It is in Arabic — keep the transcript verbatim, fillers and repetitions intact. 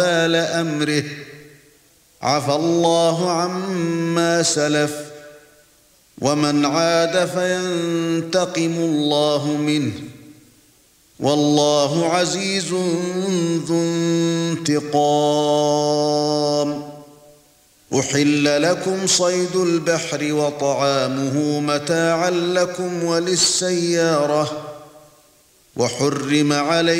وبال أمره عفى الله عما سلف ومن عاد فينتقم الله منه والله عزيز ذو انتقام. أحل لكم صيد البحر وطعامه متاعا لكم وللسيارة وحرم عليكم